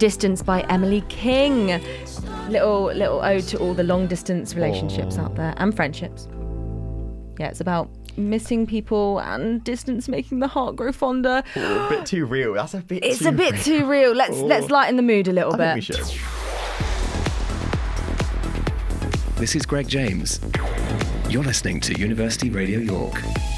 Distance by Emily King. Little ode to all the long distance relationships out there and friendships. Yeah, it's about missing people and distance making the heart grow fonder. A bit too real. That's a bit. It's a bit too real. Let's lighten the mood a little bit. I think we should. This is Greg James. You're listening to University Radio York.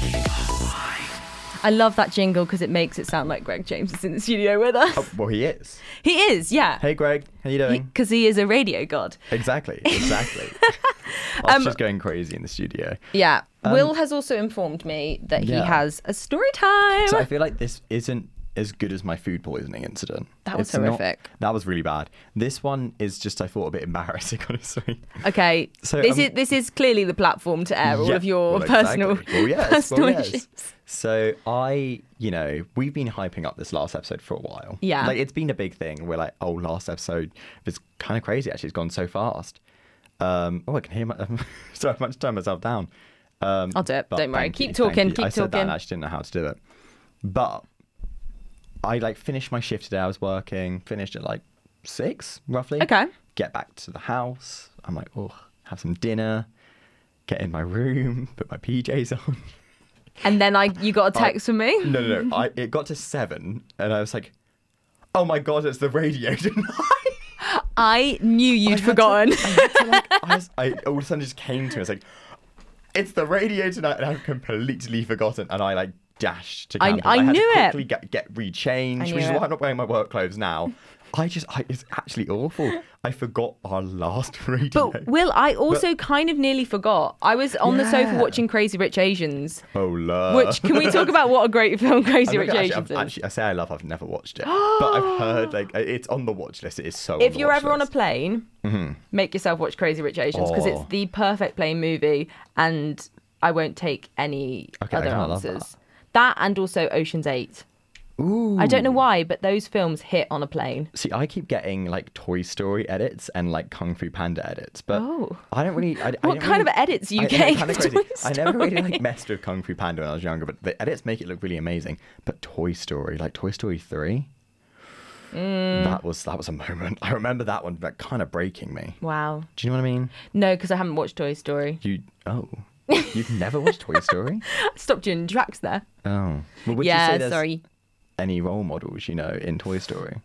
I love that jingle because it makes it sound like Greg James is in the studio with us. Oh, well, he is. He is, yeah. Hey, Greg. How you doing? Because he is a radio god. Exactly. I was just going crazy in the studio. Yeah. Will has also informed me that he has a story time. So I feel like this isn't as good as my food poisoning incident. That was horrific. That was really bad. This one is just, I thought, a bit embarrassing, honestly. Okay. So this is clearly the platform to air all of your personal issues. So we've been hyping up this last episode for a while. Yeah. Like, it's been a big thing. We're like, oh, last episode was kind of crazy, actually. It's gone so fast. I can hear sorry, I might just turn myself down. I'll do it. Don't worry. Keep talking. I said that and I actually didn't know how to do it. But I finished my shift today. I was working, finished at 6 roughly. Okay. Get back to the house. I'm like, have some dinner, get in my room, put my PJs on. And then you got a text from me? No. It got to 7 and I was like, oh my God, it's the radio tonight. I knew you'd forgotten. I all of a sudden just came to me. I was like, it's the radio tonight, and I've completely forgotten. And I dashed to campus. I knew had to quickly get rechanged, which is why I'm not wearing my work clothes now. It's actually awful. I forgot our last radio. But Will, I also kind of nearly forgot. I was on the sofa watching Crazy Rich Asians. Oh, love. Which, can we talk about what a great film Crazy Rich Asians is? Actually, I say I love. I've never watched it, but I've heard it's on the watch list. It is so. If you're ever on a plane, make yourself watch Crazy Rich Asians because it's the perfect plane movie, and I won't take any other answers. That and also Ocean's 8. Ooh. I don't know why, but those films hit on a plane. See, I keep getting Toy Story edits and Kung Fu Panda edits, but I don't really. What kind of edits are you getting? Kind of crazy. I never really messed with Kung Fu Panda when I was younger, but the edits make it look really amazing. But Toy Story, Toy Story 3, that was a moment. I remember that one kind of breaking me. Wow. Do you know what I mean? No, because I haven't watched Toy Story. You've never watched Toy Story? I stopped you in tracks there. Oh. Well, would you say there's sorry. any role models, in Toy Story?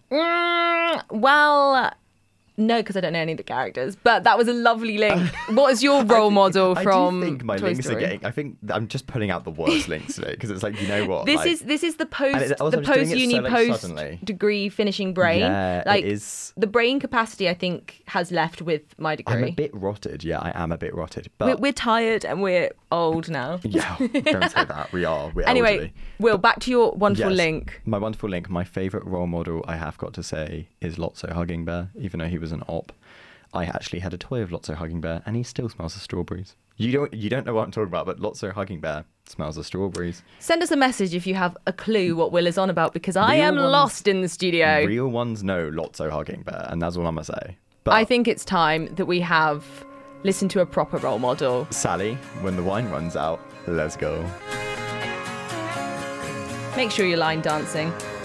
Well, no, because I don't know any of the characters. But that was a lovely link. What is your role model from I do think my Toy links Story? are getting. I think I'm just putting out the worst links today because it's you know what? This is the also post uni so, post suddenly. degree finishing brain. Yeah, it is. The brain capacity I think has left with my degree. I'm a bit rotted. Yeah, I am a bit rotted. But we're tired and we're old now. Yeah, don't say that. We are. We're anyway, elderly. Will, back to your wonderful link. My wonderful link. My favourite role model, I have got to say, is Lotso Hugging Bear. Even though he was an op, I actually had a toy of Lotso Hugging Bear, and he still smells of strawberries. You don't know what I'm talking about, but Lotso Hugging Bear smells of strawberries. Send us a message if you have a clue what Will is on about, because I am lost in the studio. Real ones know Lotso Hugging Bear, and that's all I'm going to say. But I think it's time that we have listened to a proper role model. Sally, when the wine runs out, let's go. Make sure you're line dancing.